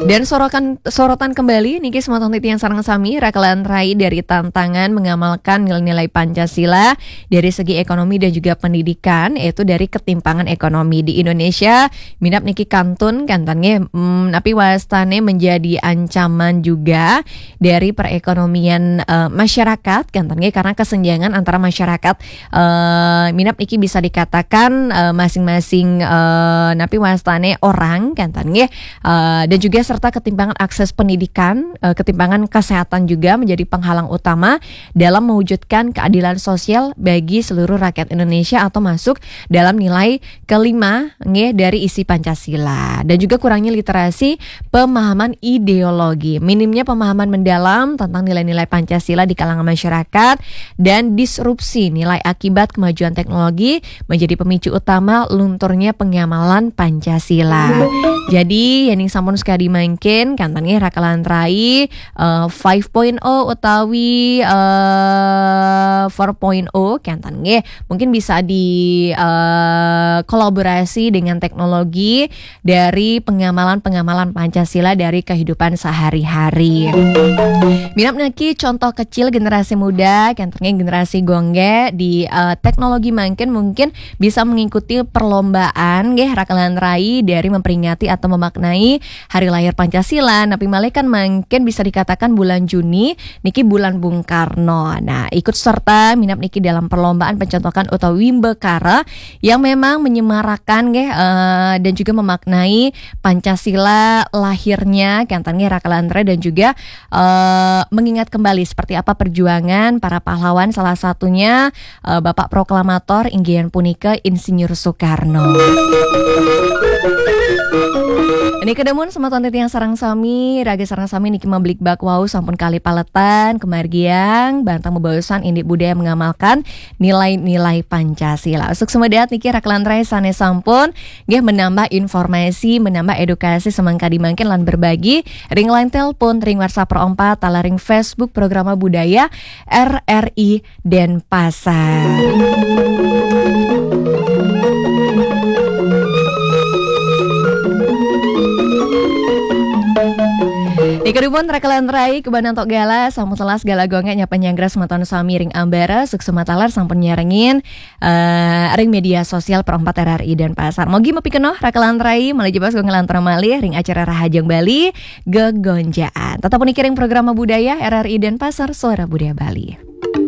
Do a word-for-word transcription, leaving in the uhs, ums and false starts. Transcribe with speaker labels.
Speaker 1: Dan sorotan sorotan kembali niki semoton yang sareng sami rakalan rai dari tantangan mengamalkan nilai-nilai Pancasila dari segi ekonomi dan juga pendidikan, yaitu dari ketimpangan ekonomi di Indonesia. Minap niki kantun kantannya hmm, tapi wastane menjadi ancaman juga dari perekonomian uh, masyarakat kantannya, karena kesenjangan antara masyarakat uh, minap niki bisa dikatakan uh, masing-masing uh, napi wastane orang kantannya uh, dan juga serta ketimpangan akses pendidikan, ketimpangan kesehatan juga menjadi penghalang utama dalam mewujudkan keadilan sosial bagi seluruh rakyat Indonesia atau masuk dalam nilai kelima nge dari isi Pancasila. Dan juga kurangnya literasi pemahaman ideologi, minimnya pemahaman mendalam tentang nilai-nilai Pancasila di kalangan masyarakat, dan disrupsi nilai akibat kemajuan teknologi menjadi pemicu utama lunturnya pengamalan Pancasila. Jadi yang sampun sekali mungkin kantannya rakalan rai uh, lima titik nol utawi uh, empat titik nol kantannya mungkin bisa di uh, kolaborasi dengan teknologi dari pengamalan-pengamalan Pancasila dari kehidupan sehari-hari. Minap naki contoh kecil generasi muda kantannya generasi gongge di uh, teknologi mungkin mungkin bisa mengikuti perlombaan nggih rakalan rai dari memperingati atau memaknai hari lahir Pancasila. Napi Malih kan mungkin bisa dikatakan bulan Juni niki bulan Bung Karno. Nah, ikut serta minap niki dalam perlombaan pencontohan atau Wimbekara yang memang menyemarakan nggih uh, dan juga memaknai Pancasila lahirnya kantannya rakalan rai, dan juga uh, mengingat kembali seperti apa perjuangan para pahlawan, salah satunya uh, Bapak Proklamator inggian punika Insinyur Soekarno. Ini kedemun sama tonton yang sarang sami, raga sarang sami niki membalik bak wau sampun kali paletan kemargiang bantang membawasan indik budaya mengamalkan nilai-nilai Pancasila. Usuk semedat niki rakalan rai sane sampun nggih menambah informasi, menambah edukasi semangka dimangkin lan berbagi ring line telepon, ring WhatsApp pro empat, tala ring Facebook Programa Budaya R R I Denpasar. Di kedubun rakalan rai kebanang tok gala sampun telas gala gonga nyapa nyanggra semeton sami ring ambara suk sematalar sampun nyarengin uh, ring media sosial perempat R R I Denpasar. Mogi mepi kenoh rakalan rai malah jebas gonga lantar malih ring acara Rahajang Bali gegonjaan. Tetap unikiring Programa Budaya R R I Denpasar, Suara Budaya Bali.